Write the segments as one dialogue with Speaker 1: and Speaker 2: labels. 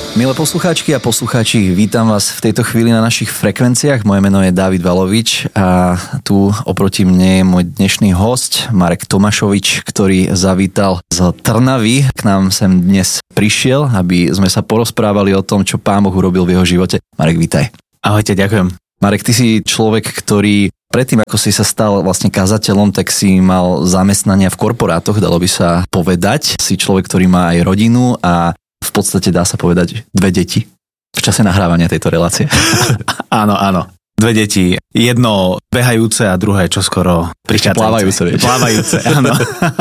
Speaker 1: Milé poslucháčky a poslucháči, vítam vás v tejto chvíli na našich frekvenciách. Moje meno je Dávid Valovič a tu oproti mne je môj dnešný host Marek Tomášovič, ktorý zavítal z Trnavy. K nám sem dnes prišiel, aby sme sa porozprávali o tom, čo Pán Boh urobil v jeho živote. Marek, vítaj.
Speaker 2: Ahojte, ďakujem.
Speaker 1: Marek, ty si človek, ktorý predtým, ako si sa stal vlastne kazateľom, tak si mal zamestnania v korporátoch, dalo by sa povedať. Si človek, ktorý má aj rodinu a v podstate dá sa povedať 2 deti v čase nahrávania tejto relácie.
Speaker 2: Áno. 2 deti. Jedno behajúce a druhé čoskoro
Speaker 1: prichádzajúce.
Speaker 2: Plávajúce, áno.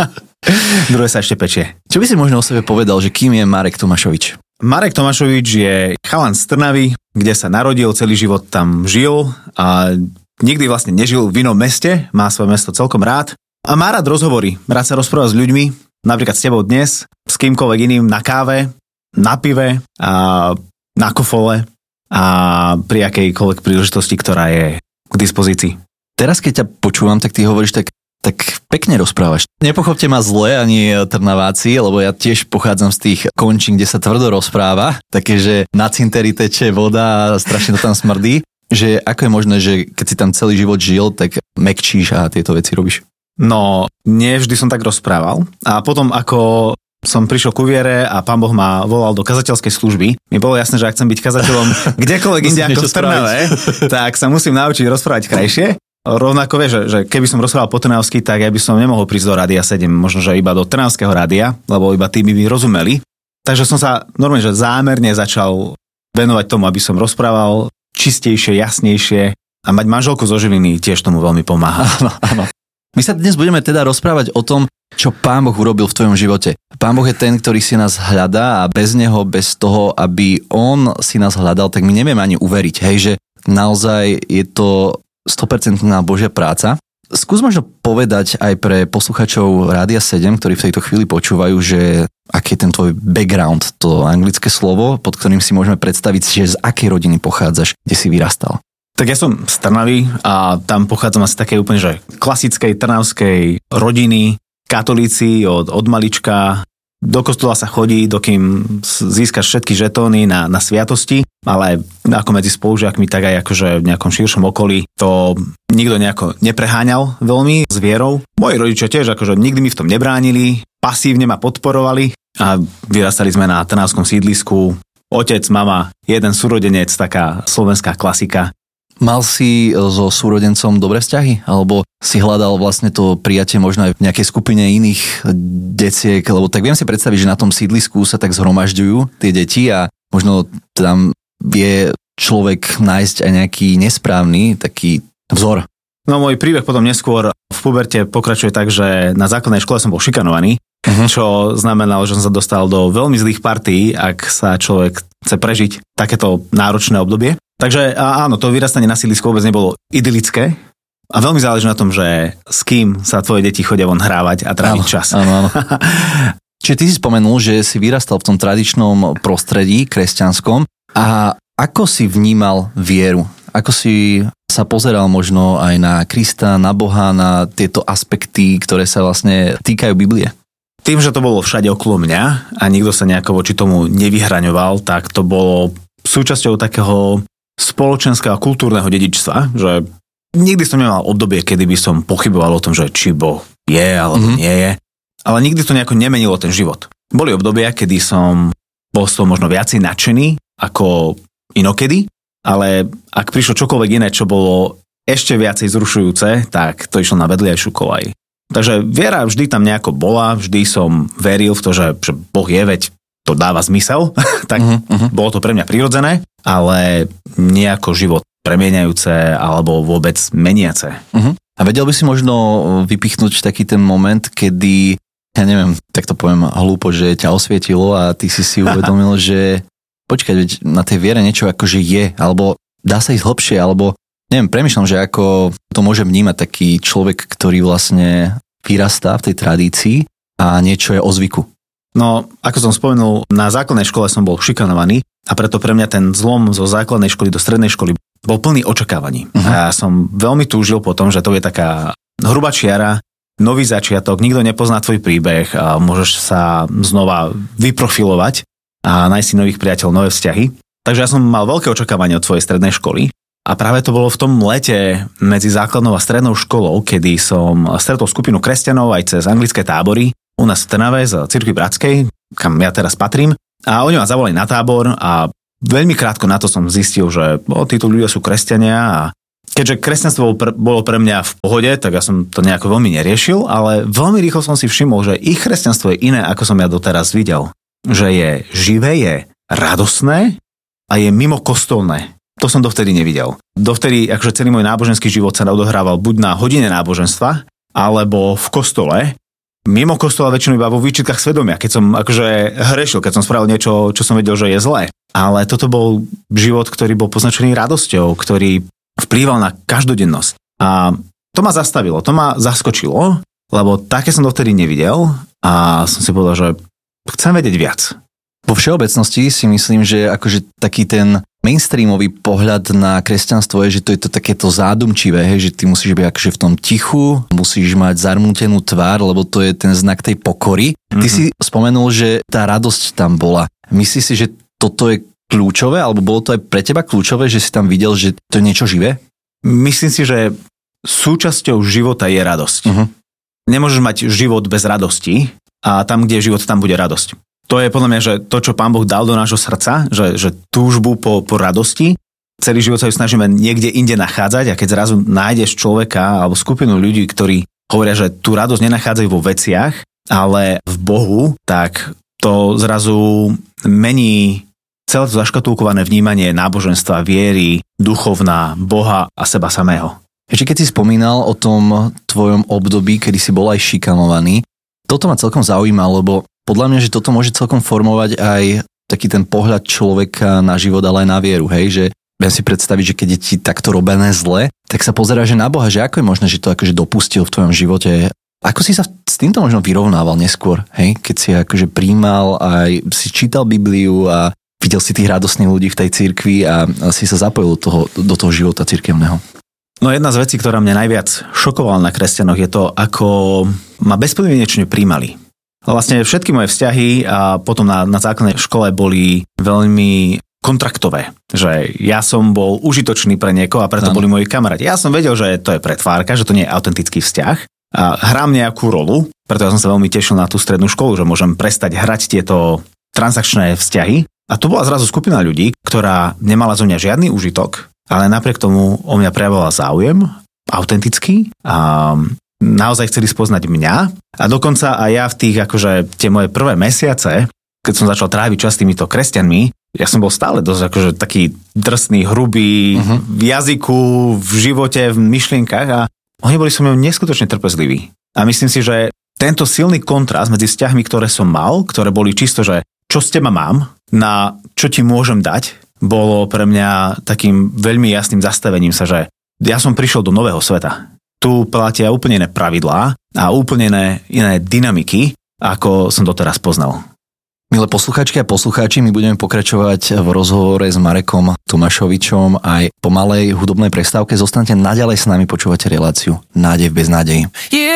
Speaker 2: Druhé sa ešte pečie.
Speaker 1: Čo by si možno o sebe povedal, že kým je Marek Tomášovič?
Speaker 2: Marek Tomášovič je chalan z Trnavy, kde sa narodil, celý život tam žil a nikdy vlastne nežil v inom meste, má svoje mesto celkom rád a má rád rozhovory, rád sa rozpráva s ľuďmi, napríklad s tebou dnes, s kýmkoľvek iným na káve, na pive a na kofole a pri akejkoľvek príležitosti, ktorá je k dispozícii.
Speaker 1: Teraz, keď ťa počúvam, tak ty hovoríš tak pekne rozprávaš. Nepochopte ma zle ani Trnaváci, lebo ja tiež pochádzam z tých končín, kde sa tvrdo rozpráva, také, že na cinteri teče voda a strašne to tam smrdí. Že ako je možné, že keď si tam celý život žil, tak mekčíš a tieto veci robíš?
Speaker 2: No, nie vždy som tak rozprával. A potom, ako som prišiel ku viere a Pán Boh ma volal do kazateľskej služby, mi bolo jasné, že ak chcem byť kazateľom kdekoľvek inde ako v Trnave, tak sa musím naučiť rozprávať krajšie. Rovnako vieš, že keby som rozprával po trnavsky, tak ja by som nemohol prísť do Rádia 7, možno, že iba do Trnavského rádia, lebo iba tí by mi rozumeli. Takže som sa normálne, že zámerne začal venovať tomu, aby som rozprával čistejšie, jasnejšie a mať manželku zo Žiliny tiež tomu veľmi pomáha.
Speaker 1: Áno. My sa dnes budeme teda rozprávať o tom, čo Pán Boh urobil v tvojom živote. Pán Boh je ten, ktorý si nás hľadá a bez neho, bez toho, aby on si nás hľadal, tak my nevieme ani uveriť, hej, že naozaj je to 100% Božia práca. Skús možno povedať aj pre posluchačov Rádia 7, ktorí v tejto chvíli počúvajú, že aký je ten tvoj background, to anglické slovo, pod ktorým si môžeme predstaviť, že z akej rodiny pochádzaš, kde si vyrastal.
Speaker 2: Tak ja som z Trnavy a tam pochádzam asi takej úplne, že klasickej trnavskej rodiny, katolíci od malička, do kostola sa chodí, dokým získaš všetky žetóny na sviatosti, ale ako medzi spolužiakmi, tak aj akože v nejakom širšom okolí to nikto nejako nepreháňal veľmi s vierou. Moji rodičia tiež akože nikdy mi v tom nebránili, pasívne ma podporovali a vyrastali sme na trnavskom sídlisku. Otec, mama, jeden súrodenec, taká slovenská klasika.
Speaker 1: Mal si so súrodencom dobré vzťahy? Alebo si hľadal vlastne to prijatie možno aj v nejakej skupine iných deciek? Lebo tak viem si predstaviť, že na tom sídlisku sa tak zhromažďujú tie deti a možno tam vie človek nájsť aj nejaký nesprávny taký vzor.
Speaker 2: No môj príbeh potom neskôr v puberte pokračuje tak, že na základnej škole som bol šikanovaný, čo znamenalo, že som sa dostal do veľmi zlých partií, ak sa človek chce prežiť takéto náročné obdobie. Takže áno, to vyrastanie na sídlisku vôbec nebolo idylické a veľmi záleží na tom, že s kým sa tvoje deti chodia von hrávať a tráviť čas.
Speaker 1: Áno. Čiže ty si spomenul, že si vyrastal v tom tradičnom prostredí kresťanskom a ako si vnímal vieru? Ako si sa pozeral možno aj na Krista, na Boha, na tieto aspekty, ktoré sa vlastne týkajú Biblie?
Speaker 2: Tým, že to bolo všade okolo mňa a nikto sa nejako voči tomu nevyhraňoval, tak to bolo súčasťou takého spoločenského a kultúrneho dedičstva, že nikdy som nemal obdobie, kedy by som pochyboval o tom, že či Boh je alebo nie je, ale nikdy to nejako nemenilo ten život. Boli obdobia, kedy som bol z toho možno viacej nadšený ako inokedy, ale ak prišlo čokoľvek iné, čo bolo ešte viacej zrušujúce, tak to išlo na vedliajšiu koľaj. Takže viera vždy tam nejako bola, vždy som veril v to, že Boh je, veď to dáva zmysel, tak bolo to pre mňa prirodzené, ale nejako život premieňajúce alebo vôbec meniace.
Speaker 1: A vedel by si možno vypichnúť taký ten moment, kedy, ja neviem, tak to poviem hlúpo, že ťa osvietilo a ty si uvedomil, že počkať, veď na tej viere niečo akože je, alebo dá sa ísť hlbšie, alebo neviem, premýšľam, že ako to môže vnímať taký človek, ktorý vlastne vyrastá v tej tradícii a niečo je o zvyku.
Speaker 2: No, ako som spomenul, na základnej škole som bol šikanovaný a preto pre mňa ten zlom zo základnej školy do strednej školy bol plný očakávaní. A ja som veľmi túžil po tom, že to je taká hrubá čiara, nový začiatok, nikto nepozná tvoj príbeh a môžeš sa znova vyprofilovať a nájsť si nových priateľov, nové vzťahy. Takže ja som mal veľké očakávanie od svojej strednej školy a práve to bolo v tom lete medzi základnou a strednou školou, kedy som stretol skupinu kresťanov aj cez anglické tábory u nás v Trnave z Cirkvi Bratskej, kam ja teraz patrím. A oni ma zavolali na tábor a veľmi krátko na to som zistil, že títo ľudia sú kresťania a keďže kresťanstvo bolo pre mňa v pohode, tak ja som to nejako veľmi neriešil, ale veľmi rýchlo som si všimol, že ich kresťanstvo je iné, ako som ja doteraz videl. Že je živé, je radosné a je mimo kostolné. To som dovtedy nevidel. Dovtedy, akože celý môj náboženský život sa odohrával buď na hodine náboženstva, alebo v kostole. Mimo kostola väčšinou iba vo výčitkách svedomia, keď som akože hrešil, keď som spravil niečo, čo som vedel, že je zlé. Ale toto bol život, ktorý bol poznačený radosťou, ktorý vplýval na každodennosť. A to ma zastavilo, to ma zaskočilo, lebo také som dovtedy nevidel a som si povedal, že chcem vedieť viac.
Speaker 1: Vo všeobecnosti si myslím, že akože taký ten mainstreamový pohľad na kresťanstvo je, že to je to takéto zádumčivé, hej, že ty musíš byť akože v tom tichu, musíš mať zarmútenú tvár, lebo to je ten znak tej pokory. Ty si spomenul, že tá radosť tam bola. Myslíš si, že toto je kľúčové, alebo bolo to aj pre teba kľúčové, že si tam videl, že to je niečo živé?
Speaker 2: Myslím si, že súčasťou života je radosť. Nemôžeš mať život bez radosti a tam, kde je život, tam bude radosť. To je podľa mňa, že to, čo Pán Boh dal do nášho srdca, že túžbu po radosti, celý život sa ju snažíme niekde inde nachádzať a keď zrazu nájdeš človeka alebo skupinu ľudí, ktorí hovoria, že tú radosť nenachádzajú vo veciach, ale v Bohu, tak to zrazu mení celé to zaškatulkované vnímanie náboženstva, viery, duchovná, Boha a seba samého.
Speaker 1: Ešte keď si spomínal o tom tvojom období, kedy si bol aj šikanovaný, toto ma celkom zaujíma, lebo podľa mňa, že toto môže celkom formovať aj taký ten pohľad človeka na život, ale aj na vieru, hej, že viem si predstaviť, že keď je ti takto robené zle, tak sa pozeráš na Boha, že ako je možné, že to akože dopustil v tvojom živote. Ako si sa s týmto možno vyrovnával neskôr, hej, keď si akože prijímal aj si čítal Bibliu a videl si tých radostných ľudí v tej cirkvi a si sa zapojil do toho života cirkevného.
Speaker 2: No jedna z vecí, ktorá mňa najviac šokovala na kresťanoch, je to, ako ma bezpodmienečne prijímali. Vlastne všetky moje vzťahy a potom na základnej škole boli veľmi kontraktové. Že ja som bol užitočný pre niekoho a preto boli moji kamaráti. Ja som vedel, že to je pretvárka, že to nie je autentický vzťah a hrám nejakú rolu, preto ja som sa veľmi tešil na tú strednú školu, že môžem prestať hrať tieto transakčné vzťahy. A to bola zrazu skupina ľudí, ktorá nemala zo mňa žiadny užitok, ale napriek tomu o mňa prejavovala záujem, autentický a naozaj chceli spoznať mňa a dokonca aj ja v tých akože tie moje prvé mesiace, keď som začal tráviť čas s týmito kresťanmi, ja som bol stále dosť akože taký drsný, hrubý v jazyku, v živote, v myšlienkach a oni boli so mnou neskutočne trpezliví. A myslím si, že tento silný kontrast medzi vzťahmi, ktoré som mal, ktoré boli čisto, že čo z teba mám, na čo ti môžem dať, bolo pre mňa takým veľmi jasným zastavením sa, že ja som prišiel do nového sveta. Tu platia úplne iné pravidlá a úplne iné dynamiky, ako som doteraz poznal.
Speaker 1: Milé poslucháčky a poslucháči, my budeme pokračovať v rozhovore s Marekom Tomášovičom aj po malej hudobnej prestávke. Zostaňte naďalej s nami, počúvate reláciu Nádej v beznádeji.